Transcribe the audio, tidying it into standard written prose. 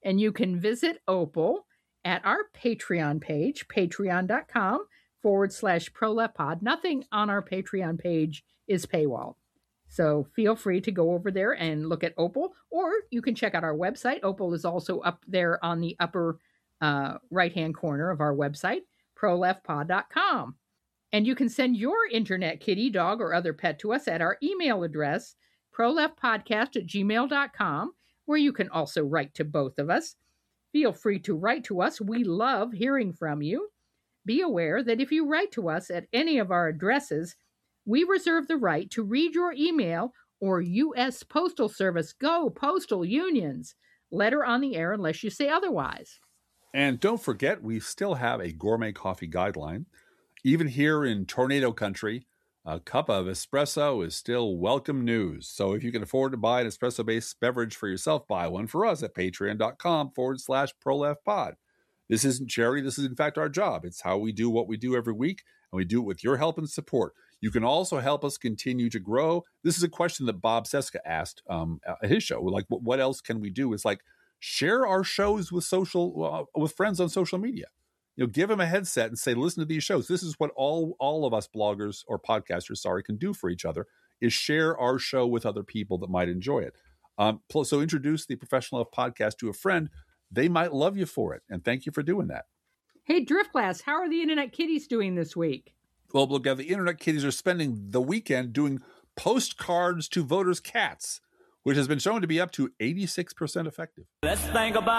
And you can visit Opal at our Patreon page, patreon.com/ProLeftPod. Nothing on our Patreon page is paywall. So feel free to go over there and look at Opal, or you can check out our website. Opal is also up there on the upper right-hand corner of our website, proleftpod.com. And you can send your internet kitty, dog, or other pet to us at our email address, proleftpodcast@gmail.com, where you can also write to both of us. Feel free to write to us. We love hearing from you. Be aware that if you write to us at any of our addresses, we reserve the right to read your email or U.S. Postal Service, go Postal Unions, letter on the air unless you say otherwise. And don't forget, we still have a gourmet coffee guideline. Even here in tornado country, a cup of espresso is still welcome news. So if you can afford to buy an espresso-based beverage for yourself, buy one for us at patreon.com/proleftpod. This isn't charity. This is, in fact, our job. It's how we do what we do every week, and we do it with your help and support. You can also help us continue to grow. This is a question that Bob Cesca asked at his show. Like, what else can we do? It's like, share our shows with friends on social media. Give them a headset and say, listen to these shows. This is what all of us bloggers or podcasters, can do for each other, is share our show with other people that might enjoy it. So introduce the Professional Left Podcast to a friend. They might love you for it. And thank you for doing that. Hey, Driftglass, how are the Internet Kitties doing this week? Well, look, the Internet Kitties are spending the weekend doing postcards to voters' cats, which has been shown to be up to 86% effective. Let's think about